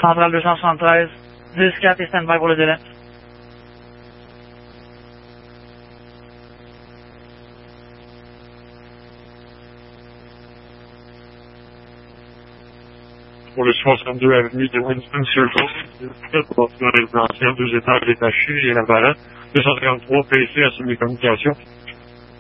Centrale 273, 10-4 et stand-by pour le délai. Pour le 62 avenue de Winston Circle, pour la résidentielle, 2 étages détachés et la valette, 233 PC à sous les communications.